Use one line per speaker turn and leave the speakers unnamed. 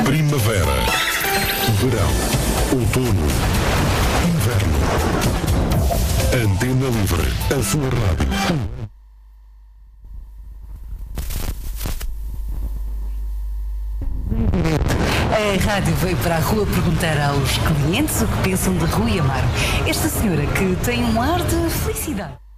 Primavera, verão, outono, inverno. Antena Livre, a sua rádio.
A rádio veio para a rua perguntar aos clientes o que pensam de Rui Amaro. Esta senhora que tem um ar de felicidade.